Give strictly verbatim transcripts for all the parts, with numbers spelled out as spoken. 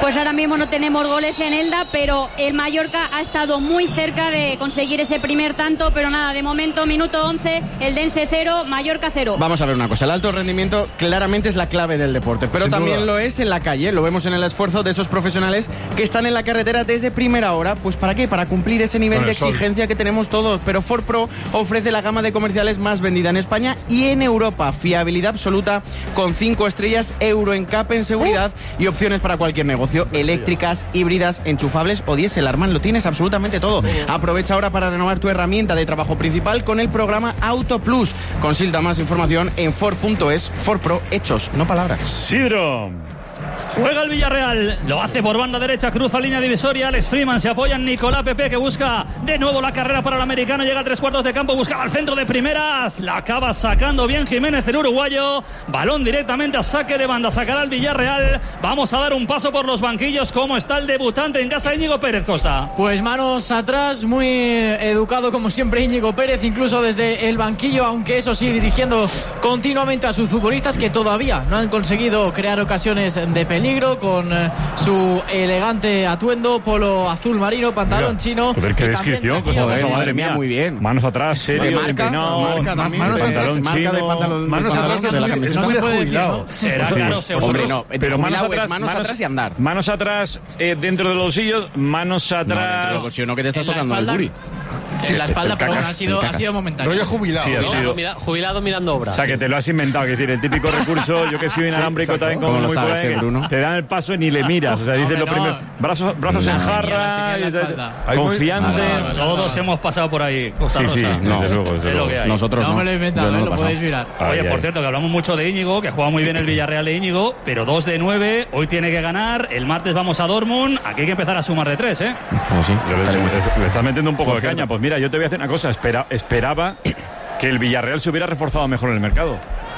Pues ahora mismo no tenemos goles en Elda, pero el Mallorca ha estado muy cerca de conseguir ese primer tanto, pero nada, de momento minuto once, el Dense cero, Mallorca cero. Vamos a ver una cosa, el alto rendimiento claramente es la clave del deporte, pero Sin también duda. lo es en la calle, lo vemos en el esfuerzo de esos profesionales que están en la carretera desde primera hora. Pues ¿para qué? Para cumplir ese nivel Con de el sol. exigencia que tenemos todos, pero Ford Pro ofrece la gama de comerciales más vendida en España y en Europa, fiabilidad absoluta con cinco estrellas, Euro N C A P en seguridad y opciones para cualquier negocio, eléctricas, híbridas, enchufables o diésel. Arman, lo tienes absolutamente todo. Aprovecha ahora para renovar tu herramienta de trabajo principal con el programa Auto Plus. Consulta más información en Ford punto es. Ford Pro, hechos, no palabras. Sidro. Juega el Villarreal, lo hace por banda derecha, cruza línea divisoria, Alex Freeman se apoya en Nicolás Pepe que busca de nuevo la carrera para el americano, llega a tres cuartos de campo, buscaba el centro de primeras, la acaba sacando bien Jiménez el uruguayo, balón directamente a saque de banda, sacará el Villarreal, vamos a dar un paso por los banquillos, ¿cómo está el debutante en casa Íñigo Pérez Costa? Pues manos atrás, muy educado como siempre Íñigo Pérez, incluso desde el banquillo, aunque eso sí, dirigiendo continuamente a sus futbolistas que todavía no han conseguido crear ocasiones de peligro, con eh, su elegante atuendo, polo azul marino, pantalón Mira, chino. joder, qué que también descripción, tranquilo, joder, que- madre mía, muy bien. Manos atrás, serio, Marca, empinado, marca también, manos pues, pantalón marca chino, de pantalón, Manos pantalón atrás de la es muy- camiseta. es No muy se de puede decir, jubilado. ¿no? Sí, Será claro, sí. seguro. Hombre, no, Pero manos jubilado es atrás, manos atrás y andar. Manos atrás eh, dentro de los bolsillos, manos No, dentro del atrás. bolsillo no, que te estás En la tocando el espalda. buri. En la espalda, El pero bueno, cacas, ha sido, el ha sido momentáneo. Rollo jubilado. Sí, ha ¿no? sido. Jubilado, mira- jubilado mirando obras. O sea, que te lo has inventado, es decir, el típico recurso, yo que soy inalámbrico exacto. también como ¿Cómo lo muy sabes, por ahí, eh, Bruno? te dan el paso y ni le miras, o sea, dices lo Hombre, no. primero, brazos, brazos en Las jarra, señalas tenía en la y- espalda. Ahí voy- confiante. Vale, vale, vale. Todos hemos pasado por ahí, Costa Sí, sí, Rosa. no, desde luego, desde es lo luego. que hay. Nosotros No no. me lo he inventado, Yo no ¿eh? lo Lo he podéis pasado. mirar. Ay, Oye, ay. por cierto, que hablamos mucho de Íñigo, que juega muy bien el Villarreal de Íñigo, pero dos de nueve, hoy tiene que ganar, el martes vamos a Dortmund, aquí hay que empezar a sumar de tres, ¿eh? Pues sí, Le, tal y como está. le- le estás metiendo un poco Por de cierto. caña. Pues mira, yo te voy a hacer una cosa. Espera, esperaba que el Villarreal se hubiera reforzado mejor en el mercado.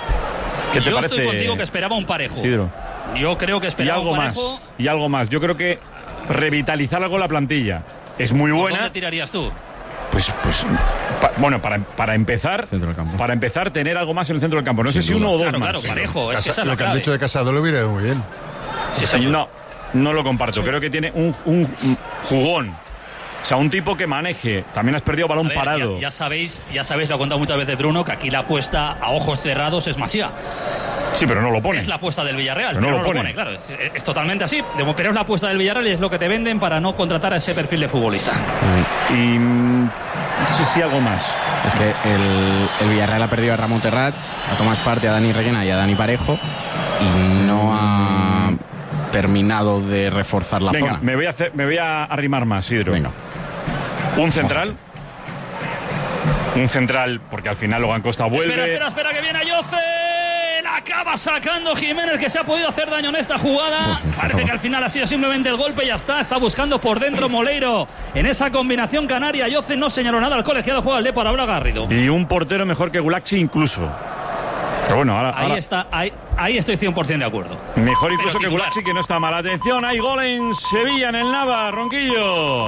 ¿Qué te Yo parece, estoy contigo que esperaba un parejo. Isidro? Yo creo que Y esperaba algo un más. parejo. Y algo más. Yo creo que revitalizar algo la plantilla es muy ¿Por buena. ¿Dónde tirarías tú? Pues, pues, pa- bueno, para, para empezar, Centro del campo. para empezar, tener algo más en el centro del campo. No sé Sin si uno duda. o dos Claro, más. claro, parejo, es que Casa- esa es lo la que han clave. dicho de Casado lo viene muy bien. Sí, señor. No, no lo comparto. Creo que tiene un, un jugón. O sea, un tipo que maneje. También has perdido balón A ver, parado. Ya, ya sabéis, ya sabéis, lo ha contado muchas veces Bruno, que aquí la apuesta a ojos cerrados es Masía. Sí, pero no lo pone. Es la apuesta del Villarreal, Pero pero, no no lo lo pone. pone, claro. Es, es totalmente así, de- pero es la apuesta del Villarreal y es lo que te venden para no contratar a ese perfil de futbolista. Y mm, sí, sí, algo más. Es que el, el Villarreal ha perdido a Ramón Terrats, a Tomás Partey, a Dani Reguena y a Dani Parejo y no ha terminado de reforzar la Venga, zona. me voy, a hacer, me voy a arrimar más, Sidro. Venga. Un central. Un central, porque al final Logan Costa vuelve. Espera, espera, espera, que viene Ayoce. La acaba sacando Jiménez, que se ha podido hacer daño en esta jugada. Parece que al final ha sido simplemente el golpe y ya está. Está buscando por dentro Moleiro en esa combinación canaria. Ayoce no señaló nada al colegiado, juega el Depor, habla Garrido. Y un portero mejor que Gulaxi incluso. Pero bueno, ahora, Ahí ahora- está, ahí, ahí estoy cien por ciento de acuerdo. mejor incluso Pero que titular. Gulaxi, que no está mal. Atención, hay gol en Sevilla, en el Nava, Ronquillo.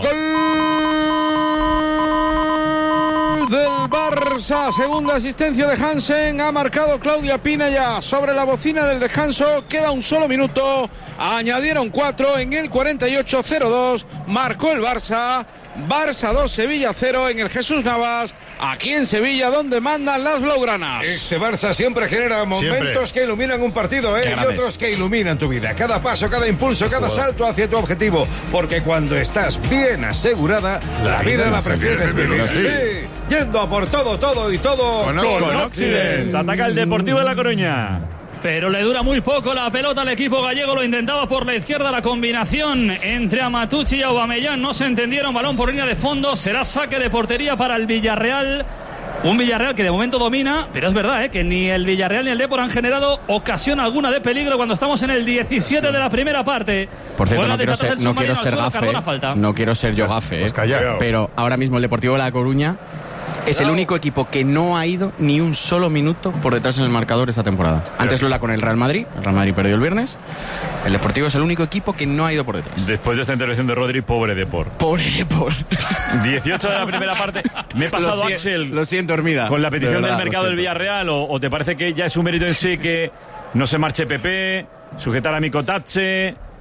Del Barça, segunda asistencia de Hansen, ha marcado Claudia Pina ya sobre la bocina del descanso, queda un solo minuto, añadieron cuatro en el cuarenta y ocho, cero dos, marcó el Barça, Barça dos, Sevilla cero en el Jesús Navas, aquí en Sevilla donde mandan las blaugranas. Este Barça siempre genera momentos Siempre. que iluminan un partido, ¿eh? Qué Y grandes. otros que iluminan tu vida. Cada paso, cada impulso, cada salto hacia tu objetivo. Porque cuando estás bien asegurada, la, vida la prefieres vivir. Sí, yendo a por todo, todo y todo. Con Con Oxford. Occident. Ataca el Deportivo de La Coruña. Pero le dura muy poco la pelota al equipo gallego, lo intentaba por la izquierda, la combinación entre Amatucci y Aubameyang no se entendieron, balón por línea de fondo, será saque de portería para el Villarreal. Un Villarreal que de momento domina, pero es verdad ¿eh? que ni el Villarreal ni el Depor han generado ocasión alguna de peligro cuando estamos en el diecisiete de la primera parte. Por cierto, Buena no quiero desata ser, del no quiero submarino ser al suelo, gafe, Cardona falta. no quiero ser yo gafe, Pues eh. calla. Pero ahora mismo el Deportivo de La Coruña es el único equipo que no ha ido ni un solo minuto por detrás en el marcador esta temporada. Antes lo era con el Real Madrid, el Real Madrid perdió el viernes. El Deportivo es el único equipo que no ha ido por detrás. Después de esta intervención de Rodri, pobre Depor. Pobre Depor. dieciocho de la primera parte. Me he pasado, Lo si- Axel, Lo siento, Hermida. con la De petición verdad, del mercado lo del siento. Villarreal, o, o te parece que ya es un mérito en sí que no se marche Pepe, sujetar a Micotache,